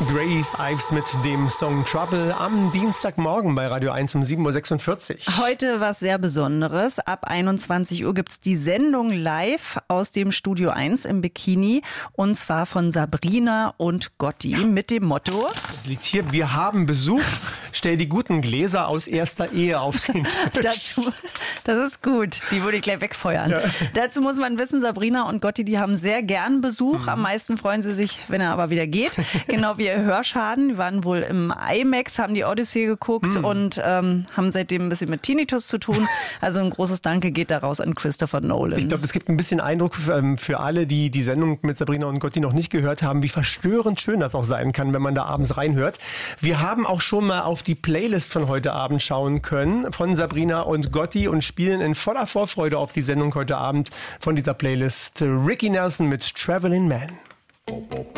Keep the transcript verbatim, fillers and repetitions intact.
Grace Ives mit dem Song Trouble am Dienstagmorgen bei Radio eins um sieben Uhr sechsundvierzig. Heute was sehr Besonderes. Ab einundzwanzig Uhr gibt's die Sendung live aus dem Studio eins im Bikini. Und zwar von Sabrina und Gotti ja. mit dem Motto: Es liegt hier, wir haben Besuch. Stell die guten Gläser aus erster Ehe auf den Tisch. Dazu, das ist gut. Die würde ich gleich wegfeuern. Ja. Dazu muss man wissen, Sabrina und Gotti, die haben sehr gern Besuch. Mhm. Am meisten freuen sie sich, wenn er aber wieder geht. Genau wie ihr Hörschaden. Die waren wohl im IMAX, haben die Odyssey geguckt mhm. und ähm, haben seitdem ein bisschen mit Tinnitus zu tun. Also ein großes Danke geht daraus an Christopher Nolan. Ich glaube, das gibt ein bisschen Eindruck für, für alle, die die Sendung mit Sabrina und Gotti noch nicht gehört haben, wie verstörend schön das auch sein kann, wenn man da abends reinhört. Wir haben auch schon mal auf die Playlist von heute Abend schauen können von Sabrina und Gotti und spielen in voller Vorfreude auf die Sendung heute Abend von dieser Playlist Ricky Nelson mit Traveling Man.